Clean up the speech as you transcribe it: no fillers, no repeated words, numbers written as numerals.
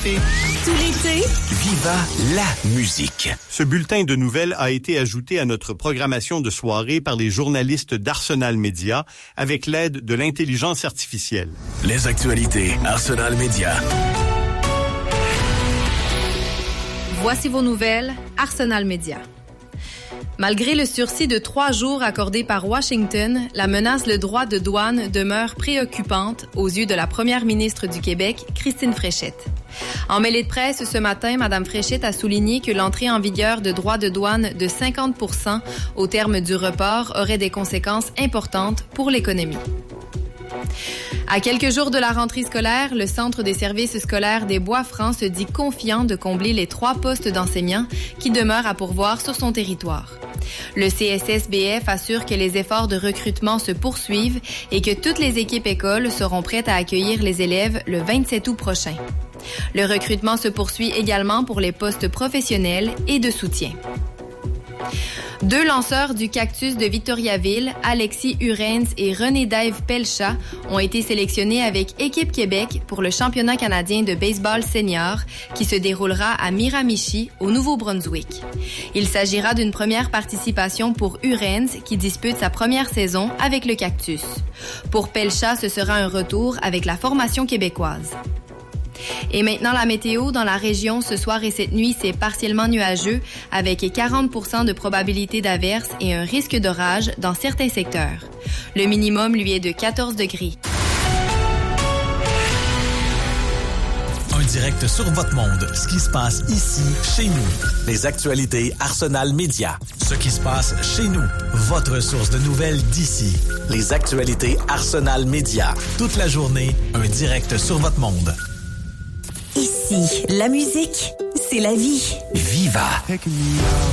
l'été. Tout l'été, Viva la musique. Ce bulletin de nouvelles a été ajouté à notre programmation de soirée par les journalistes d'Arsenal Média avec l'aide de l'intelligence artificielle. Les actualités Arsenal Média. Voici vos nouvelles, Arsenal Média. Malgré le sursis de 3 jours accordé par Washington, la menace le droit de douane demeure préoccupante aux yeux de la première ministre du Québec, Christine Fréchette. En mêlée de presse ce matin, Mme Fréchette a souligné que l'entrée en vigueur de droits de douane de 50% au terme du report aurait des conséquences importantes pour l'économie. À quelques jours de la rentrée scolaire, le Centre des services scolaires des Bois-Francs se dit confiant de combler les 3 postes d'enseignants qui demeurent à pourvoir sur son territoire. Le CSSBF assure que les efforts de recrutement se poursuivent et que toutes les équipes écoles seront prêtes à accueillir les élèves le 27 août prochain. Le recrutement se poursuit également pour les postes professionnels et de soutien. 2 lanceurs du Cactus de Victoriaville, Alexis Hurens et René-Dave Pelcha, ont été sélectionnés avec Équipe Québec pour le championnat canadien de baseball senior qui se déroulera à Miramichi, au Nouveau-Brunswick. Il s'agira d'une première participation pour Hurens qui dispute sa première saison avec le Cactus. Pour Pelcha, ce sera un retour avec la formation québécoise. Et maintenant, la météo dans la région ce soir et cette nuit, c'est partiellement nuageux avec 40% de probabilité d'averse et un risque d'orage dans certains secteurs. Le minimum, lui, est de 14 degrés. Un direct sur votre monde. Ce qui se passe ici, chez nous. Les actualités Arsenal Média. Ce qui se passe chez nous. Votre source de nouvelles d'ici. Les actualités Arsenal Média. Toute la journée, un direct sur votre monde. ici, la musique, c'est la vie. Viva!